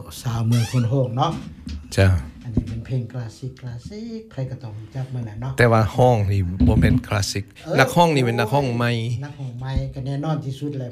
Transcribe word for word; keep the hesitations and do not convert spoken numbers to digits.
สาวเมืองคนโฮงเนาะจ้ะอันนี้เป็นเพลงคลาสสิกคลาสสิกใครก็ต้องรู้จักมันแหละเนาะแต่ว่าห้องนี่บ่แม่นคลาสสิกนักห้องนี่เป็นนักห้องใหม่นักห้องใหม่ก็แน่นอนที่สุดแหละ